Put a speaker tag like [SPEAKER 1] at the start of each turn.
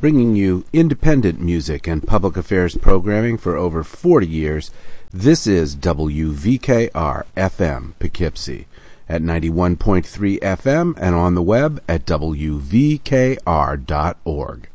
[SPEAKER 1] bringing you independent music and public affairs programming for over 40 years. This is WVKR-FM Poughkeepsie at 91.3 FM and on the web at wvkr.org.